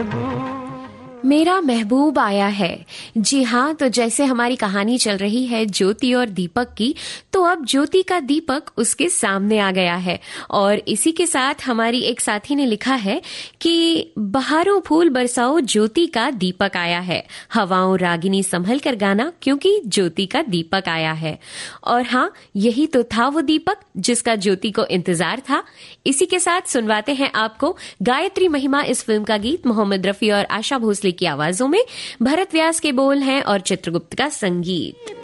मेरा महबूब आया है। जी हाँ, तो जैसे हमारी कहानी चल रही है ज्योति और दीपक की, तो अब ज्योति का दीपक उसके सामने आ गया है। और इसी के साथ हमारी एक साथी ने लिखा है कि बहारों फूल बरसाओ, ज्योति का दीपक आया है। हवाओं रागिनी संभल कर गाना, क्योंकि ज्योति का दीपक आया है। और हाँ, यही तो था वो दीपक जिसका ज्योति को इंतजार था। इसी के साथ सुनवाते हैं आपको गायत्री महिमा इस फिल्म का गीत, मोहम्मद रफी और आशा भोसले की आवाजों में। भरत व्यास के बोल हैं और चित्रगुप्त का संगीत।